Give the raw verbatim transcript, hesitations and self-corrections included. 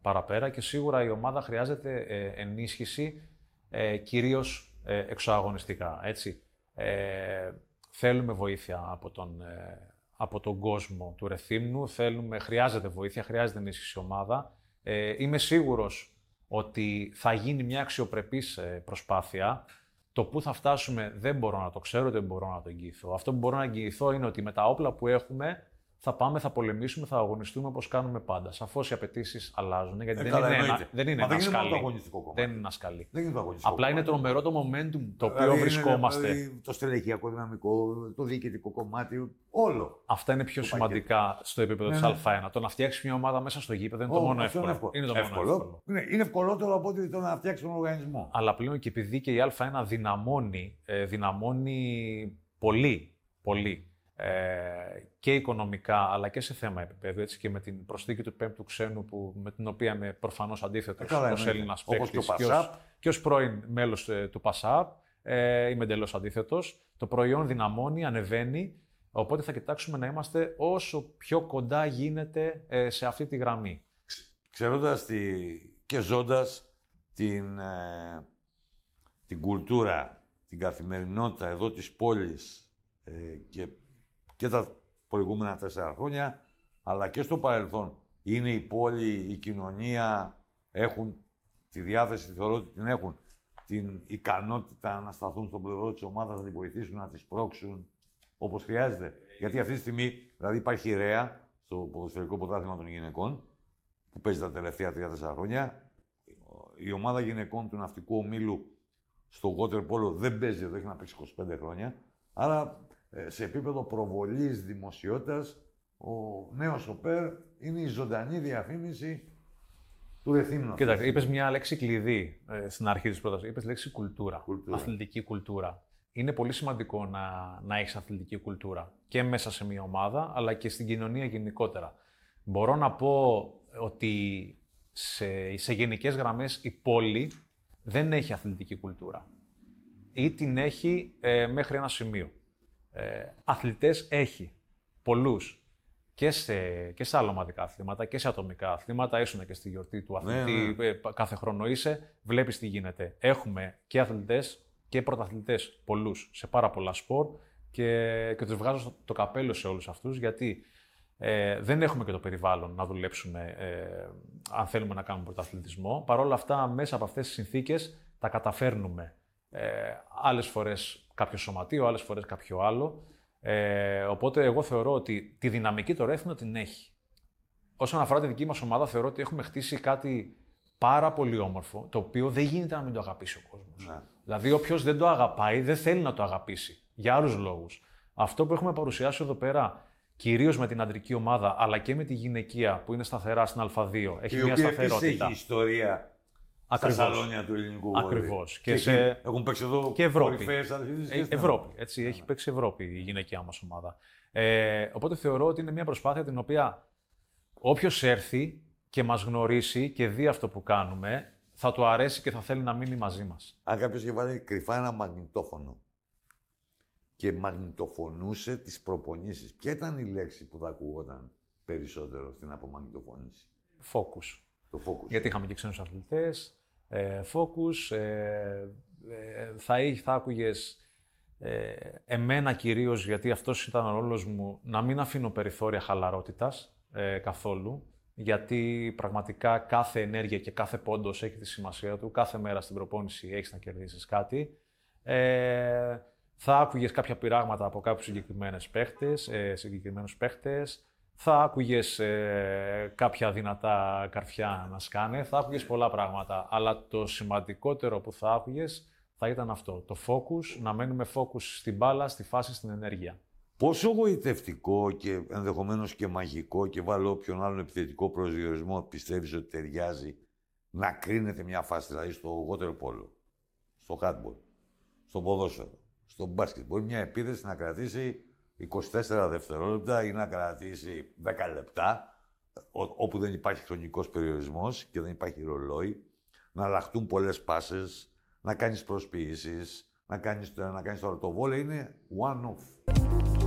παραπέρα και σίγουρα η ομάδα χρειάζεται ε, ενίσχυση, ε, κυρίως ε, εξωαγωνιστικά. Έτσι. Ε, θέλουμε βοήθεια από τον, ε, από τον κόσμο του Ρεθύμνου, θέλουμε, χρειάζεται βοήθεια, χρειάζεται ενίσχυση ομάδα. Ε, είμαι σίγουρος ότι θα γίνει μια αξιοπρεπής προσπάθεια. Το πού θα φτάσουμε δεν μπορώ να το ξέρω, δεν μπορώ να το εγγυηθώ. Αυτό που μπορώ να εγγυηθώ είναι ότι με τα όπλα που έχουμε θα πάμε, θα πολεμήσουμε, θα αγωνιστούμε όπως κάνουμε πάντα. Σαφώς οι απαιτήσεις αλλάζουν, γιατί ε, δεν, καλά, είναι ένα, δεν είναι Μα ένα δεν σκαλί. Είναι το αγωνιστικό κομμάτι. Δεν είναι ένα σκαλί. Δεν είναι το αγωνιστικό Απλά κομμάτι. είναι τρομερό το momentum το οποίο δηλαδή βρισκόμαστε. Είναι, δηλαδή, το στελεχειακό δυναμικό, το διοικητικό κομμάτι, όλο. Αυτά είναι πιο το σημαντικά πακέτο. Στο επίπεδο ναι, της ναι. Α1. Το να φτιάξει μια ομάδα μέσα στο γήπεδο είναι Oh, το μόνο εύκολο. εύκολο. Είναι το εύκολο. μόνο εύκολο. Είναι, είναι ευκολότερο από ότι το να φτιάξει τον οργανισμό. Αλλά πλέον και επειδή και η Α1 δυναμώνει, ε, δυναμώνει πολύ, πολύ. Ε, και οικονομικά αλλά και σε θέμα επίπεδου, έτσι, και με την προσθήκη του πέμπτου ξένου που, με την οποία είμαι προφανώς αντίθετος ε, ως Έλληνας παίκτης και, και, και ως πρώην μέλος ε, του ΠΑΣΑΠ, ε, είμαι εντελώς αντίθετος. Το προϊόν δυναμώνει, ανεβαίνει, οπότε θα κοιτάξουμε να είμαστε όσο πιο κοντά γίνεται ε, σε αυτή τη γραμμή. Ξέροντας τη, και ζώντας την, ε, την κουλτούρα, την καθημερινότητα εδώ της πόλης ε, και και τα προηγούμενα τέσσερα χρόνια, αλλά και στο παρελθόν. Είναι η πόλη, η κοινωνία, έχουν τη διάθεση, θεωρώ ότι την έχουν, την ικανότητα να σταθούν στον πλευρό της ομάδας, να την βοηθήσουν, να τις πρόξουν όπως χρειάζεται. Γιατί αυτή τη στιγμή, δηλαδή υπάρχει η ΡΕΑ, στο ποδοσφαιρικό πρωτάθλημα των γυναικών, που παίζει τα τελευταία τρία τέσσερα χρόνια. Η ομάδα γυναικών του ναυτικού ομίλου στο water polo δεν παίζει εδώ, έχει να παίξει είκοσι πέντε χρόνια. Άρα, σε επίπεδο προβολής δημοσιότητας, ο νέος ΟΠΕΡ είναι η ζωντανή διαφήμιση του Ρεθύμνου. Κοίταξε, είπες μια λέξη κλειδί ε, στην αρχή της πρότασης. Είπες λέξη κουλτούρα, κουλτούρα, αθλητική κουλτούρα. Είναι πολύ σημαντικό να, να έχεις αθλητική κουλτούρα και μέσα σε μια ομάδα, αλλά και στην κοινωνία γενικότερα. Μπορώ να πω ότι σε, σε γενικές γραμμές η πόλη δεν έχει αθλητική κουλτούρα. Ή την έχει ε, μέχρι ένα σημείο. Ε, αθλητές έχει, πολλούς, και σε, και σε άλλα ομαδικά αθλήματα και σε ατομικά αθλήματα. Ήσουν και στη γιορτή του αθλητή, ναι, ναι. κάθε χρόνο είσαι, βλέπεις τι γίνεται. Έχουμε και αθλητές και πρωταθλητές πολλούς σε πάρα πολλά σπορ και, και τους βγάζω στο, το καπέλο σε όλους αυτούς, γιατί ε, δεν έχουμε και το περιβάλλον να δουλέψουμε ε, αν θέλουμε να κάνουμε πρωταθλητισμό. Παρ' όλα αυτά, μέσα από αυτές τις συνθήκες τα καταφέρνουμε. Ε, άλλες φορές κάποιο σωματείο, άλλες φορές κάποιο άλλο. Ε, οπότε εγώ θεωρώ ότι τη δυναμική το Ρέθυμνο την έχει. Όσον αφορά τη δική μας ομάδα, θεωρώ ότι έχουμε χτίσει κάτι πάρα πολύ όμορφο, το οποίο δεν γίνεται να μην το αγαπήσει ο κόσμος. Ναι. Δηλαδή, όποιος δεν το αγαπάει, δεν θέλει να το αγαπήσει. Για άλλους λόγους. Αυτό που έχουμε παρουσιάσει εδώ πέρα, κυρίως με την αντρική ομάδα, αλλά και με τη γυναικεία που είναι σταθερά στην Α2, έχει η μια οποία σταθερότητα. Έχει ιστορία. Ακριβώς. Στα σαλόνια του ελληνικού βόλεϊ. Ακριβώς. Και, και σε... έχουν παίξει εδώ και Ευρώπη. κορυφαίες αθλητές. Ε, Ευρώπη. Έτσι, έχει παίξει Ευρώπη η γυναικεία μας ομάδα. Ε, οπότε θεωρώ ότι είναι μια προσπάθεια την οποία όποιος έρθει και μας γνωρίσει και δει αυτό που κάνουμε, θα του αρέσει και θα θέλει να μείνει μαζί μας. Αν κάποιος είχε βάλει κρυφά ένα μαγνητόφωνο και μαγνητοφωνούσε τις προπονήσεις, ποια ήταν η λέξη που θα ακουγόταν περισσότερο στην απομαγνητοφώνηση? Focus. Το focus. Γιατί είχαμε και ξένους αθλητές. Ε, focus. Ε, ε, θα, θα άκουγες ε, εμένα κυρίως, γιατί αυτός ήταν ο ρόλος μου, να μην αφήνω περιθώρια χαλαρότητας ε, καθόλου. Γιατί πραγματικά κάθε ενέργεια και κάθε πόντος έχει τη σημασία του. Κάθε μέρα στην προπόνηση έχεις να κερδίσεις κάτι. Ε, θα άκουγες κάποια πειράγματα από κάποιους συγκεκριμένους παίχτες, ε, συγκεκριμένους παίχτες. Θα άκουγες ε, κάποια δυνατά καρφιά να σκάνε. Θα άκουγες πολλά πράγματα. Αλλά το σημαντικότερο που θα άκουγες θα ήταν αυτό. Το focus, να μένουμε focus στην μπάλα, στη φάση, στην ενέργεια. Πόσο γοητευτικό και ενδεχομένως και μαγικό, και βάλω όποιον άλλον επιθετικό προσδιορισμό πιστεύεις ότι ταιριάζει, να κρίνεται μια φάση, δηλαδή στο water polo, στο handball, στο ποδόσφαιρο, στο μπάσκετ. Μπορεί μια επίθεση να κρατήσει είκοσι τέσσερα δευτερόλεπτα ή να κρατήσει δέκα λεπτά, όπου δεν υπάρχει χρονικός περιορισμός και δεν υπάρχει ρολόι, να αλλάχτούν πολλές πάσες, να κάνεις προσποιήσεις, να κάνεις το ένα, να κάνεις το άλλο. Το βόλεϊ είναι one-off.